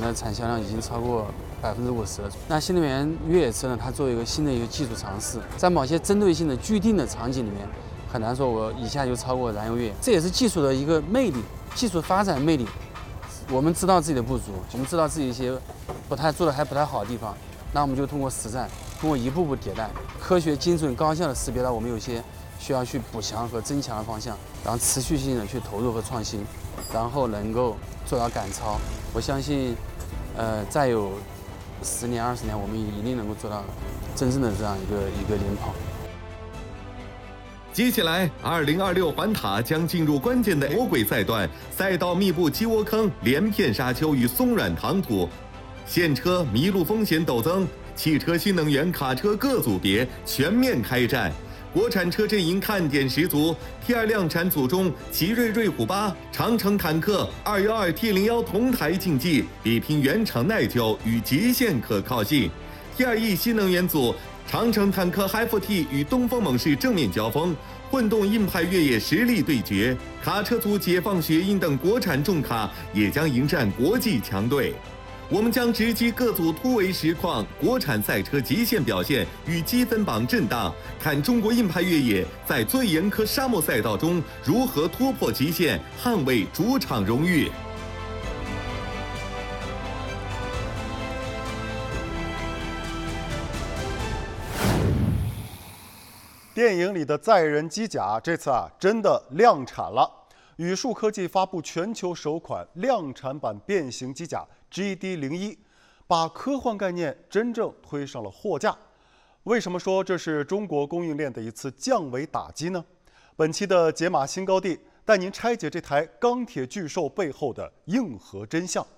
的产销量已经超过50%了。那新能源越野车呢，它作为一个新的一个技术尝试，在某些针对性的具定的场景里面，很难说我一下就超过燃油越野。这也是技术的一个魅力，技术发展魅力。我们知道自己的不足，我们知道自己一些做的还不太好的地方，那我们就通过实战，通过一步步迭代，科学、精准、高效的识别到我们有些需要去补强和增强的方向，然后持续性的去投入和创新，然后能够做到赶超。我相信，再有10年、20年，我们一定能够做到真正的这样一个领跑。 接下来，2026环塔将进入关键的魔鬼赛段，赛道密布鸡窝坑、连片沙丘与松软糖土，现车迷路风险陡增，汽车、新能源、卡车各组别全面开战。国产车阵营看点十足 ，T2 量产组中，奇瑞瑞虎8、长城坦克212 T01同台竞技，比拼原厂耐久与极限可靠性。T2E 新能源组。长城坦克 HiFi-T 与东风猛士正面交锋，混动硬派越野实力对决。卡车组解放雪鹰等国产重卡也将迎战国际强队。我们将直击各组突围实况、国产赛车极限表现与积分榜震荡，看中国硬派越野在最严苛沙漠赛道中如何突破极限，捍卫主场荣誉。 电影里的载人机甲这次真的量产了。宇树科技发布全球首款量产版变形机甲 GD01，把科幻概念真正推上了货架。为什么说这是中国供应链的一次降维打击呢？本期的解码新高地带您拆解这台钢铁巨兽背后的硬核真相。